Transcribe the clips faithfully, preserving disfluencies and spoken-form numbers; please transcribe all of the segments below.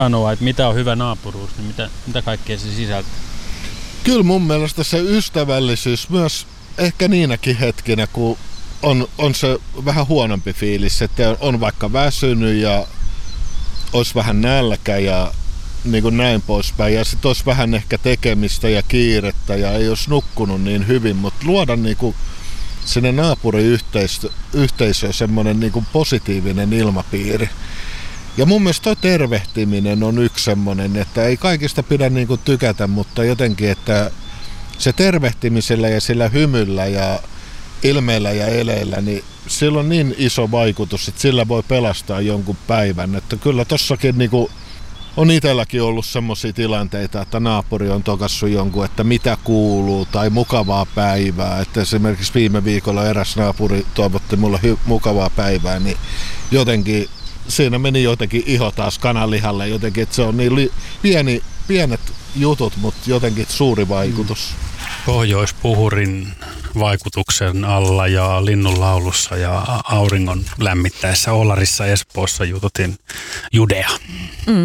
sanoa, että mitä on hyvä naapuruus, niin mitä, mitä kaikkea se sisältää? Kyllä mun mielestä se ystävällisyys myös ehkä niinäkin hetkinä, kun on, on se vähän huonompi fiilis, että on vaikka väsynyt ja olisi vähän nälkä ja niin kuin näin poispäin. Ja sitten olisi vähän ehkä tekemistä ja kiirettä ja ei olisi nukkunut niin hyvin, mutta luoda niin kuin sinne naapuriyhteisöön semmoinen niin kuin positiivinen ilmapiiri. Ja mun mielestä toi tervehtiminen on yksi semmoinen, että ei kaikista pidä niin kuin tykätä, mutta jotenkin, että se tervehtimisellä ja sillä hymyllä ja ilmeillä ja eleillä, niin sillä on niin iso vaikutus, että sillä voi pelastaa jonkun päivän. Että kyllä tossakin niin kuin on itselläkin ollut semmoisia tilanteita, että naapuri on tokassut jonkun, että mitä kuuluu tai mukavaa päivää. Että esimerkiksi viime viikolla eräs naapuri toivotti mulle hy- mukavaa päivää, niin jotenkin siinä meni jotenkin iho taas kananlihalle jotenkin, että se on niin li- pieni, pienet jutut, mutta jotenkin suuri vaikutus. Pohjoispuhurin vaikutuksen alla ja linnunlaulussa ja auringon lämmittäessä Olarissa Espoossa jututin Judea. Mm.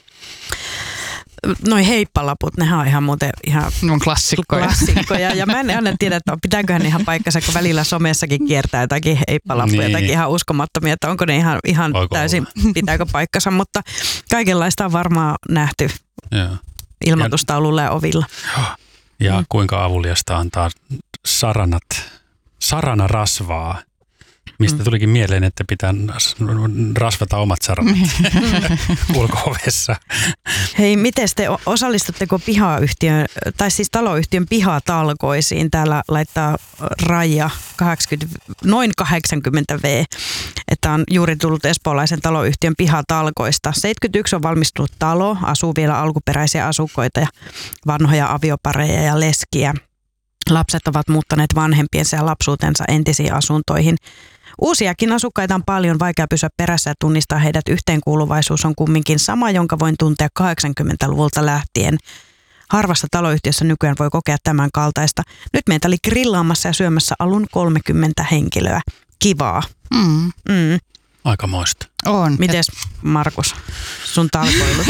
Noi heippalaput, nehän on ihan muuten ihan on klassikkoja. klassikkoja. Ja mä en aina tiedä, että pitääköhän ne ihan paikkansa, kun välillä somessakin kiertää jotakin heippalappuja, niin. jotakin ihan uskomattomia, että onko ne ihan, ihan täysin, olla? Pitääkö paikkansa, mutta kaikenlaista on varmaan nähty ja. ilmoitustaululla ja ovilla. Ja kuinka avuliasta antaa saranat, saranarasvaa, mistä tulikin mieleen, että pitää rasvata omat saranat ulko-ovessa. Hei, miten te osallistutteko pihayhtiön, tai siis taloyhtiön pihatalkoisiin? Täällä laittaa Raija kahdeksankymmentä, noin kahdeksankymmentä vuotta, että on juuri tullut espoolaisen taloyhtiön pihatalkoista. seitsemänkymmentäyksi on valmistunut talo, asuu vielä alkuperäisiä asukkaita ja vanhoja aviopareja ja leskiä. Lapset ovat muuttaneet vanhempiensa ja lapsuutensa entisiin asuntoihin. Uusiakin asukkaita on paljon, vaikea pysyä perässä ja tunnistaa heidät. Yhteenkuuluvaisuus on kumminkin sama, jonka voin tuntea kahdeksankymmentäluvulta lähtien. Harvassa taloyhtiössä nykyään voi kokea tämän kaltaista. Nyt meitä oli grillaamassa ja syömässä alun kolmekymmentä henkilöä. Kivaa. Mm. Mm. Aikamoista. On. Mites Markus, sun talkoilut?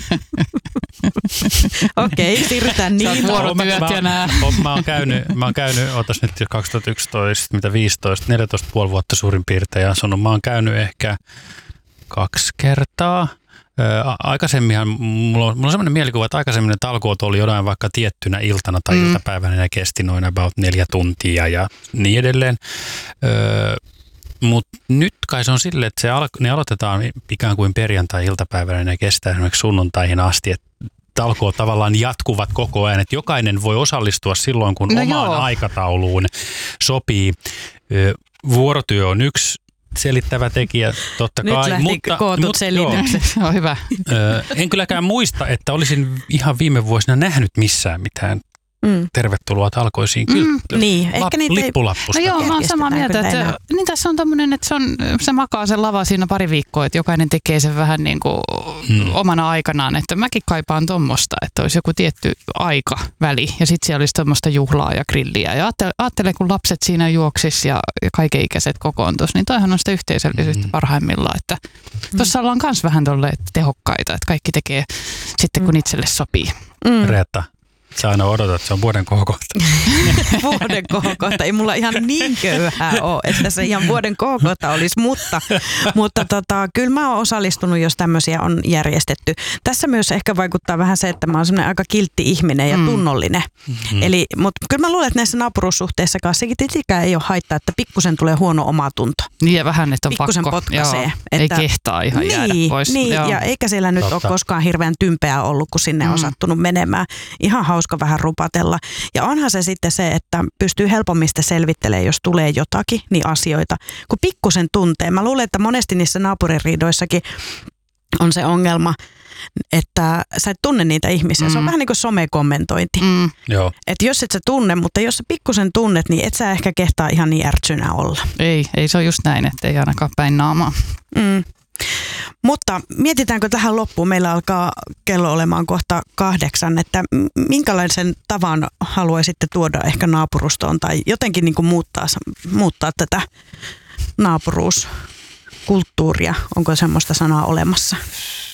Okei, okay, siirrytään niin. Vuorotyöt ja nää. Mä oon käynyt, mä oon käynyt, otas nyt kaksituhattayksitoista, mitä viisitoista, neljätoista puoli vuotta suurin piirtein ja asunut. Mä oon käynyt ehkä kaksi kertaa. Aikaisemminhan, mulla on, mulla on sellainen mielikuva, että aikaisemmin ne talkoot oli jotain vaikka tiettynä iltana tai mm. iltapäivänä ja kesti noin about neljä tuntia ja niin edelleen. Öö, Mutta nyt kai se on silleen, että se al- ne aloitetaan ikään kuin perjantai-iltapäivänä ja ne kestää esimerkiksi sunnuntaihin asti, että talkoot tavallaan jatkuvat koko ajan, että jokainen voi osallistua silloin, kun no omaan joo. aikatauluun sopii. Vuorotyö on yksi selittävä tekijä, totta nyt kai. Nyt lähti mutta, kootut mutta, selitykset. Se on hyvä. En kylläkään muista, että olisin ihan viime vuosina nähnyt missään mitään. Mm. Tervetuloa talkoisiin. Kyllä. Mm, niin, ehkä niitä lippulappusta. No joo, mä oon samaa mieltä, että niin tässä on tämmöinen, että se, on, se makaa sen lava siinä pari viikkoa, että jokainen tekee sen vähän niin kuin mm. omana aikanaan, että mäkin kaipaan tommosta, että olisi joku tietty aikaväli ja sitten siellä olisi tommoista juhlaa ja grilliä ja ajattele, kun lapset siinä juoksis ja kaikenikäiset kokoontuisi, niin toihan on sitä yhteisöllisyyttä mm. parhaimmillaan, että mm. tuossa ollaan myös vähän tolleen tehokkaita, että kaikki tekee sitten kun itselle sopii. Mm. Reetta. Sä aina odotat, että se on vuoden kohokohta. Vuoden kohokohta. Ei mulla ihan niin köyhää ole, että se ihan vuoden kohokohta olisi, mutta, mutta tota, kyllä mä oon osallistunut, jos tämmöisiä on järjestetty. Tässä myös ehkä vaikuttaa vähän se, että mä oon semmoinen aika kiltti ihminen ja tunnollinen. Mm. Eli, mutta kyllä mä luulen, että näissä naapuruussuhteissakaan sekin tietenkään ei ole haittaa, että pikkusen tulee huono omatunto. Niin ja vähän, että on pikkusen pakko. Potkaisee. Joo, että, ei kehtaa ihan niin, jäädä pois. Niin, joo. ja eikä siellä nyt Totta. ole koskaan hirveän tympeää ollut, kun sinne mm. on sattunut menemään. Ihan hauska vähän rupatella. Ja onhan se sitten se, että pystyy helpommin sitä selvittelemään, jos tulee jotakin, niin asioita, kun pikkusen tuntee. Mä luulen, että monesti niissä naapuririidoissakin on se ongelma, että sä et tunne niitä ihmisiä. Mm. Se on vähän niin kuin somekommentointi. Mm. Joo. Että jos et sä tunne, mutta jos sä pikkusen tunnet, niin et sä ehkä kehtaa ihan niin ärtsynä olla. Ei, ei se on just näin, että ei ainakaan päin naamaa. Mm. Mutta mietitäänkö tähän loppuun, meillä alkaa kello olemaan kohta kahdeksan, että minkälaisen tavan haluaisitte tuoda ehkä naapurustoon tai jotenkin niin kuin muuttaa, muuttaa tätä naapuruuskulttuuria, onko semmoista sanaa olemassa?